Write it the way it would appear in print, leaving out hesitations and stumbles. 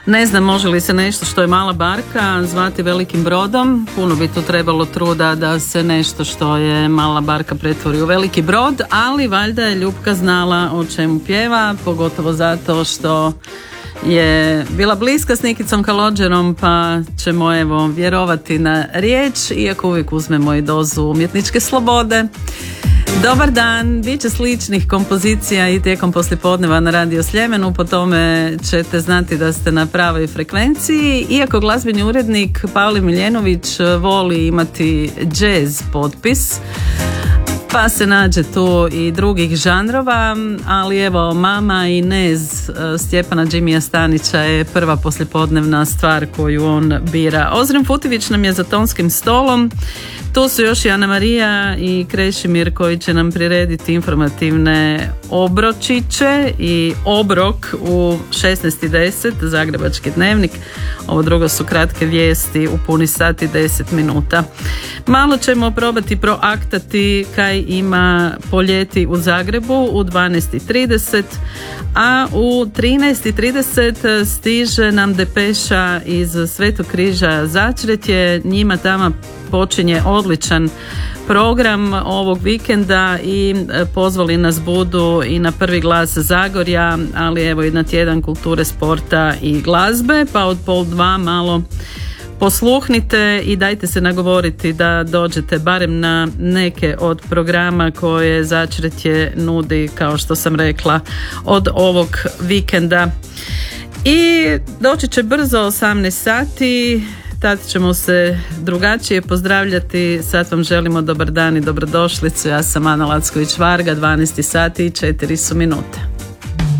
Ne znam može li se nešto što je mala barka zvati velikim brodom. Puno bi tu trebalo truda da se nešto što je mala barka pretvori u veliki brod, ali valjda je Ljupka znala o čemu pjeva, pogotovo zato što je bila bliska s Nikicom Kalođerom, pa ćemo evo vjerovati na riječ, iako uvijek uzmemo i dozu umjetničke slobode. Dobar dan, bit će sličnih kompozicija i tijekom poslijepodneva na Radio Sljemenu, po tome ćete znati da ste na pravoj frekvenciji, iako glazbeni urednik Pavle Miljenović voli imati jazz potpis, pa se nađe tu i drugih žanrova, ali evo Mama i Nez Stjepana Džimija Stanića je prva poslijepodnevna stvar koju on bira. Ozren Futivić nam je za tonskim stolom. Tu su još i Ana Marija i Krešimir koji će nam prirediti informativne obročiće i obrok u 16:10, Zagrebački dnevnik. Ovo drugo su kratke vijesti u puni sat i 10 minuta. Malo ćemo probati proaktati kaj ima po ljeti u Zagrebu u 12:30, a u 13:30 stiže nam depeša iz Svetog križa Začretje. Njima tamo počinje odličan program ovog vikenda i pozvali nas budu i na prvi glas Zagorja, ali evo i na tjedan kulture, sporta i glazbe, pa od 1:30 malo posluhnite i dajte se nagovoriti da dođete barem na neke od programa koje Začretje nudi, kao što sam rekla, od ovog vikenda. I doći će brzo 18 sati, tad ćemo se drugačije pozdravljati. Sad vam želimo dobar dan i dobrodošlicu. Ja sam Ana Lacković Varga, 12 sati i 4 minute.